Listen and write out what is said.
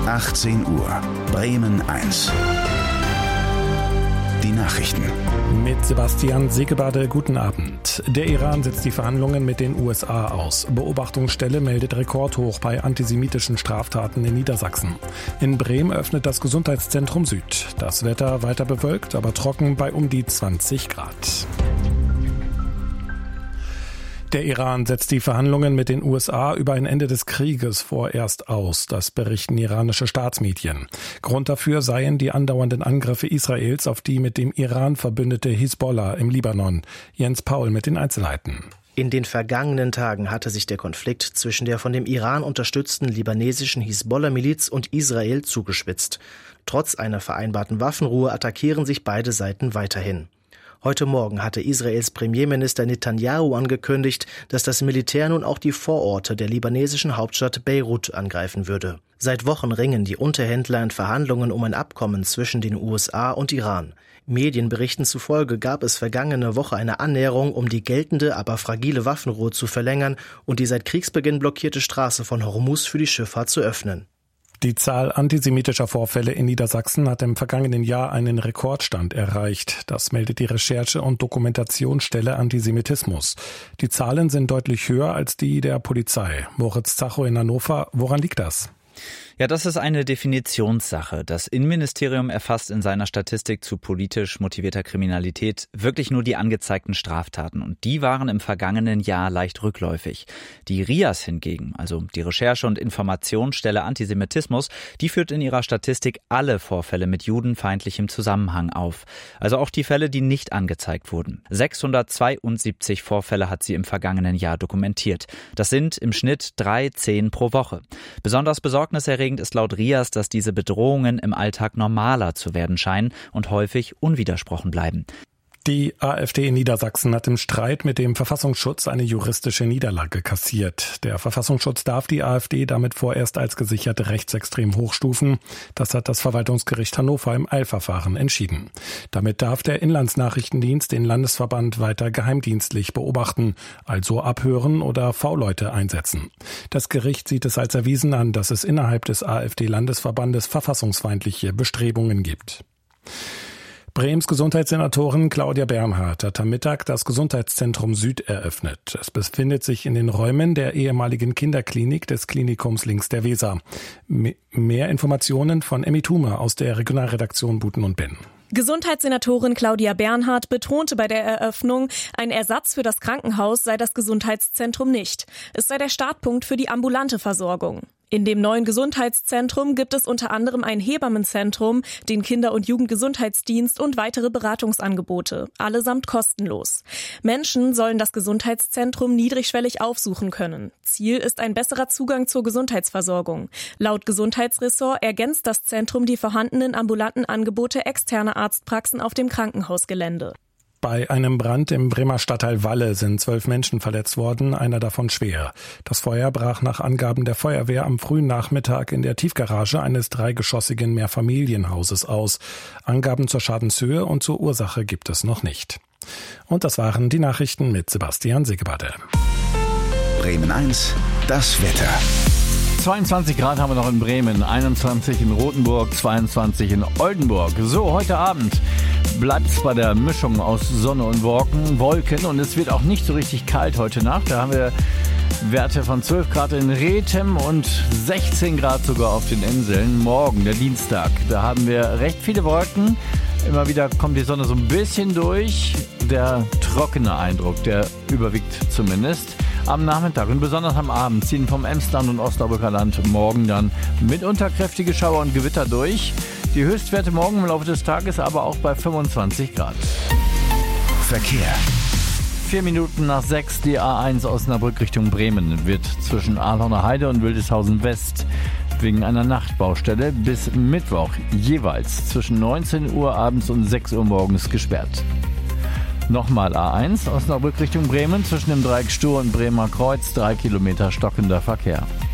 18 Uhr. Bremen 1. Die Nachrichten. Mit Sebastian Segebade, guten Abend. Der Iran setzt die Verhandlungen mit den USA aus. Beobachtungsstelle meldet Rekordhoch bei antisemitischen Straftaten in Niedersachsen. In Bremen öffnet das Gesundheitszentrum Süd. Das Wetter weiter bewölkt, aber trocken bei um die 20 Grad. Der Iran setzt die Verhandlungen mit den USA über ein Ende des Krieges vorerst aus. Das berichten iranische Staatsmedien. Grund dafür seien die andauernden Angriffe Israels auf die mit dem Iran verbündete Hisbollah im Libanon. Jens Paul mit den Einzelheiten. In den vergangenen Tagen hatte sich der Konflikt zwischen der von dem Iran unterstützten libanesischen Hisbollah-Miliz und Israel zugespitzt. Trotz einer vereinbarten Waffenruhe attackieren sich beide Seiten weiterhin. Heute Morgen hatte Israels Premierminister Netanyahu angekündigt, dass das Militär nun auch die Vororte der libanesischen Hauptstadt Beirut angreifen würde. Seit Wochen ringen die Unterhändler in Verhandlungen um ein Abkommen zwischen den USA und Iran. Medienberichten zufolge gab es vergangene Woche eine Annäherung, um die geltende, aber fragile Waffenruhe zu verlängern und die seit Kriegsbeginn blockierte Straße von Hormuz für die Schifffahrt zu öffnen. Die Zahl antisemitischer Vorfälle in Niedersachsen hat im vergangenen Jahr einen Rekordstand erreicht. Das meldet die Recherche- und Dokumentationsstelle Antisemitismus. Die Zahlen sind deutlich höher als die der Polizei. Moritz Zacho in Hannover. Woran liegt das? Ja, das ist eine Definitionssache. Das Innenministerium erfasst in seiner Statistik zu politisch motivierter Kriminalität wirklich nur die angezeigten Straftaten. Und die waren im vergangenen Jahr leicht rückläufig. Die RIAS hingegen, also die Recherche- und Informationsstelle Antisemitismus, die führt in ihrer Statistik alle Vorfälle mit judenfeindlichem Zusammenhang auf. Also auch die Fälle, die nicht angezeigt wurden. 672 Vorfälle hat sie im vergangenen Jahr dokumentiert. Das sind im Schnitt 3-10 pro Woche. Besonders besorgniserregend ist laut RIAS, dass diese Bedrohungen im Alltag normaler zu werden scheinen und häufig unwidersprochen bleiben. Die AfD in Niedersachsen hat im Streit mit dem Verfassungsschutz eine juristische Niederlage kassiert. Der Verfassungsschutz darf die AfD damit vorerst als gesichert rechtsextrem hochstufen. Das hat das Verwaltungsgericht Hannover im Eilverfahren entschieden. Damit darf der Inlandsnachrichtendienst den Landesverband weiter geheimdienstlich beobachten, also abhören oder V-Leute einsetzen. Das Gericht sieht es als erwiesen an, dass es innerhalb des AfD-Landesverbandes verfassungsfeindliche Bestrebungen gibt. Brems Gesundheitssenatorin Claudia Bernhardt hat am Mittag das Gesundheitszentrum Süd eröffnet. Es befindet sich in den Räumen der ehemaligen Kinderklinik des Klinikums links der Weser. Mehr Informationen von Emmy Thumer aus der Regionalredaktion Buten und Benn. Gesundheitssenatorin Claudia Bernhardt betonte bei der Eröffnung, ein Ersatz für das Krankenhaus sei das Gesundheitszentrum nicht. Es sei der Startpunkt für die ambulante Versorgung. In dem neuen Gesundheitszentrum gibt es unter anderem ein Hebammenzentrum, den Kinder- und Jugendgesundheitsdienst und weitere Beratungsangebote, allesamt kostenlos. Menschen sollen das Gesundheitszentrum niedrigschwellig aufsuchen können. Ziel ist ein besserer Zugang zur Gesundheitsversorgung. Laut Gesundheitsressort ergänzt das Zentrum die vorhandenen ambulanten Angebote externer Arztpraxen auf dem Krankenhausgelände. Bei einem Brand im Bremer Stadtteil Walle sind 12 Menschen verletzt worden, einer davon schwer. Das Feuer brach nach Angaben der Feuerwehr am frühen Nachmittag in der Tiefgarage eines dreigeschossigen Mehrfamilienhauses aus. Angaben zur Schadenshöhe und zur Ursache gibt es noch nicht. Und das waren die Nachrichten mit Sebastian Segebade. Bremen 1, das Wetter. 22 Grad haben wir noch in Bremen, 21 in Rothenburg, 22 in Oldenburg. So, heute Abend bleibt es bei der Mischung aus Sonne und Wolken und es wird auch nicht so richtig kalt heute Nacht. Da haben wir Werte von 12 Grad in Rethem und 16 Grad sogar auf den Inseln. Morgen, der Dienstag, da haben wir recht viele Wolken. Immer wieder kommt die Sonne so ein bisschen durch. Der trockene Eindruck, der überwiegt zumindest. Am Nachmittag und besonders am Abend ziehen vom Emsland und Osnabrücker Land morgen dann mitunter kräftige Schauer und Gewitter durch. Die Höchstwerte morgen im Laufe des Tages aber auch bei 25 Grad. Verkehr. 4 Minuten nach 6 die A1 Osnabrück Richtung Bremen wird zwischen Ahlhorner Heide und Wildeshausen West wegen einer Nachtbaustelle bis Mittwoch jeweils zwischen 19 Uhr abends und 6 Uhr morgens gesperrt. Nochmal A1 Osnabrück Richtung Bremen zwischen dem Dreieck Stur und Bremer Kreuz 3 Kilometer stockender Verkehr.